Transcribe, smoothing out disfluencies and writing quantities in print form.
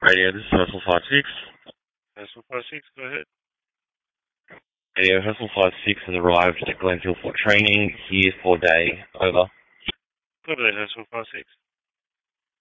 Radio, this is Hustle 56. Hustle 56, go ahead. Radio, Hustle 56 has arrived at Glenville for training. Here for day. Over. Over there, Hustle 56.